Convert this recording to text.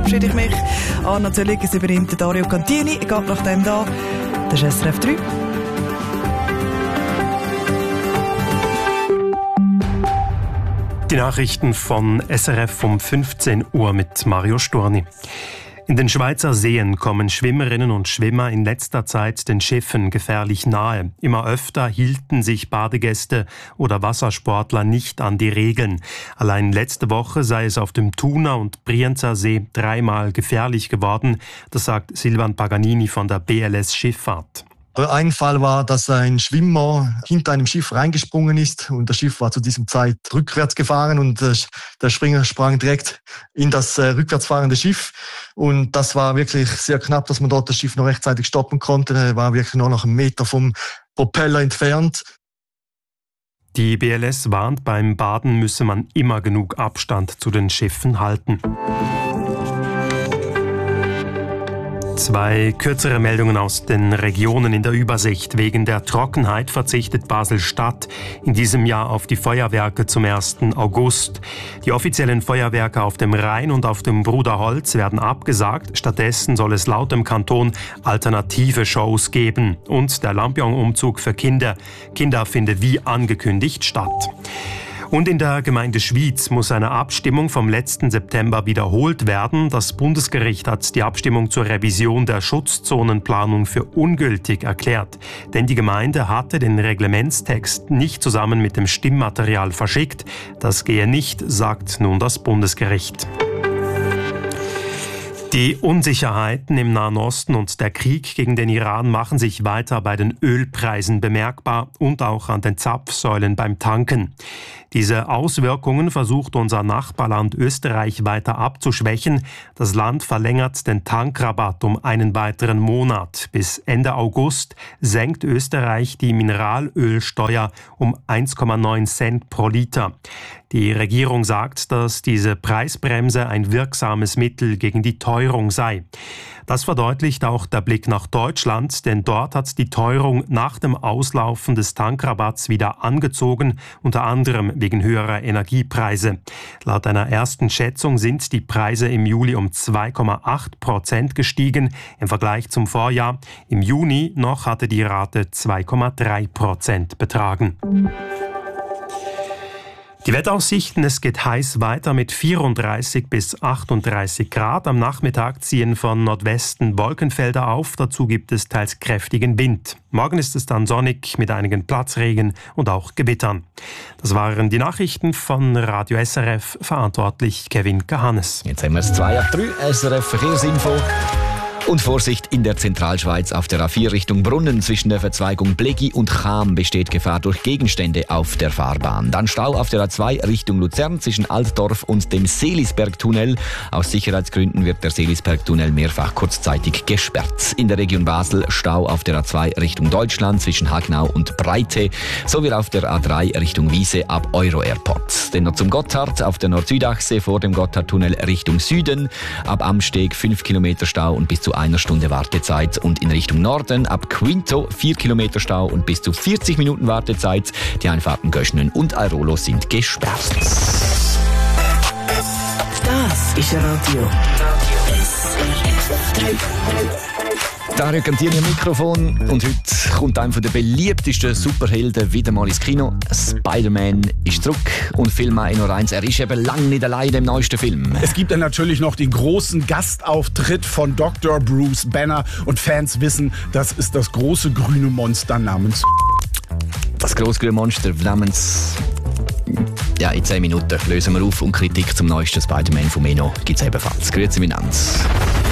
verabschiede ich mich. Natürlich, es übernimmt Dario Cantini. Geht nach dem da. Das ist SRF 3. Die Nachrichten von SRF um 15 Uhr mit Mario Storni. In den Schweizer Seen kommen Schwimmerinnen und Schwimmer in letzter Zeit den Schiffen gefährlich nahe. Immer öfter hielten sich Badegäste oder Wassersportler nicht an die Regeln. Allein letzte Woche sei es auf dem Thuner- und Brienzer See 3-mal gefährlich geworden. Das sagt Silvan Paganini von der BLS Schifffahrt. Ein Fall war, dass ein Schwimmer hinter einem Schiff reingesprungen ist und das Schiff war zu diesem Zeit rückwärts gefahren und der Springer sprang direkt in das rückwärts fahrende Schiff und das war wirklich sehr knapp, dass man dort das Schiff noch rechtzeitig stoppen konnte. Er war wirklich nur noch 1 Meter vom Propeller entfernt. Die BLS warnt, beim Baden müsse man immer genug Abstand zu den Schiffen halten. 2 kürzere Meldungen aus den Regionen in der Übersicht. Wegen der Trockenheit verzichtet Basel-Stadt in diesem Jahr auf die Feuerwerke zum 1. August. Die offiziellen Feuerwerke auf dem Rhein und auf dem Bruderholz werden abgesagt. Stattdessen soll es laut dem Kanton alternative Shows geben. Und der Lampion-Umzug für Kinder findet wie angekündigt statt. Und in der Gemeinde Schwyz muss eine Abstimmung vom letzten September wiederholt werden. Das Bundesgericht hat die Abstimmung zur Revision der Schutzzonenplanung für ungültig erklärt. Denn die Gemeinde hatte den Reglementstext nicht zusammen mit dem Stimmmaterial verschickt. Das gehe nicht, sagt nun das Bundesgericht. Die Unsicherheiten im Nahen Osten und der Krieg gegen den Iran machen sich weiter bei den Ölpreisen bemerkbar und auch an den Zapfsäulen beim Tanken. Diese Auswirkungen versucht unser Nachbarland Österreich weiter abzuschwächen. Das Land verlängert den Tankrabatt um einen weiteren Monat. Bis Ende August senkt Österreich die Mineralölsteuer um 1,9 Cent pro Liter. Die Regierung sagt, dass diese Preisbremse ein wirksames Mittel gegen die Teuerung sei. Das verdeutlicht auch der Blick nach Deutschland, denn dort hat die Teuerung nach dem Auslaufen des Tankrabatts wieder angezogen, unter anderem wegen höherer Energiepreise. Laut einer ersten Schätzung sind die Preise im Juli um 2,8% gestiegen im Vergleich zum Vorjahr. Im Juni noch hatte die Rate 2,3% betragen. Die Wetteraussichten, es geht heiß weiter mit 34 bis 38 Grad. Am Nachmittag ziehen von Nordwesten Wolkenfelder auf, dazu gibt es teils kräftigen Wind. Morgen ist es dann sonnig mit einigen Platzregen und auch Gewittern. Das waren die Nachrichten von Radio SRF, verantwortlich Kevin Kahannes. Jetzt haben wir es 2:03, SRF Verkehrsinfo. Und Vorsicht in der Zentralschweiz auf der A4 Richtung Brunnen. Zwischen der Verzweigung Blegi und Cham besteht Gefahr durch Gegenstände auf der Fahrbahn. Dann Stau auf der A2 Richtung Luzern zwischen Altdorf und dem Seelisbergtunnel. Aus Sicherheitsgründen wird der Seelisbergtunnel mehrfach kurzzeitig gesperrt. In der Region Basel Stau auf der A2 Richtung Deutschland zwischen Hagnau und Breite. Sowie auf der A3 Richtung Wiese ab Euro Airport. Dann noch zum Gotthard auf der Nord-Süd-Achse vor dem Gotthardtunnel Richtung Süden. Ab Amsteg 5 Kilometer Stau und bis zu 1 Stunde Wartezeit und in Richtung Norden ab Quinto 4 Kilometer Stau und bis zu 40 Minuten Wartezeit. Die Einfahrten Göschnen und Airolo sind gesperrt. Das ist Radio SRF 3. Dario Cantini am Mikrofon und heute kommt einer der beliebtesten Superhelden wieder mal ins Kino. Spider-Man ist zurück und Film noch eins. Er ist eben lange nicht alleine im neuesten Film. Es gibt dann natürlich noch den großen Gastauftritt von Dr. Bruce Banner und Fans wissen, das ist das große grüne Monster namens... Das große grüne Monster namens... Ja, in 10 Minuten lösen wir auf und Kritik zum neuesten Spider-Man von Meno gibt es ebenfalls. Grüezi miteinander.